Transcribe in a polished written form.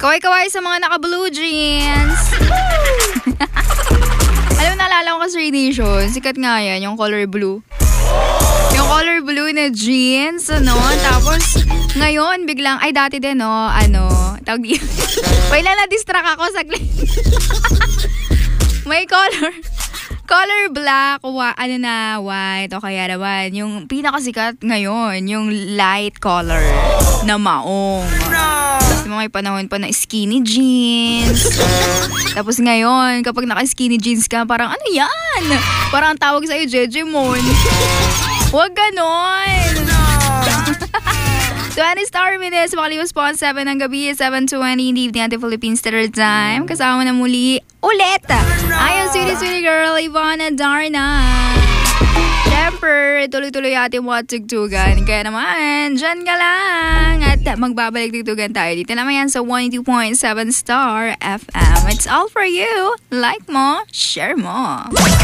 Kaway-kaway sa mga naka-blue jeans. Alam, naalala ko kasi Nation, sikat nga yan, yung color blue. Yung color blue na jeans, ano? Tapos, ngayon, biglang, ay dati din, no? Tawag di. Wala na-distract ako saglit. May color black, white, o kaya naman, yung pinakasikat ngayon, yung light color na maong. Tapos may panahon pa na skinny jeans. Tapos ngayon, kapag naka-skinny jeans ka, parang ano yan? Parang tawag sa'yo, Jejemon. Huwag ganon. 20 star minutes, makaliwas po ang 7 ng gabi, 7:20 in the evening at the Philippine Standard Time. Kasama na muli ulit ay ang sweetie girl, Ivana Darna. Siyempre, tuloy-tuloy ating mga tugtugan. Kaya naman, dyan ka lang. At magbabalik tugtugan tayo. Dito naman yan sa 102.7 Star FM. It's all for you. Like mo, share mo.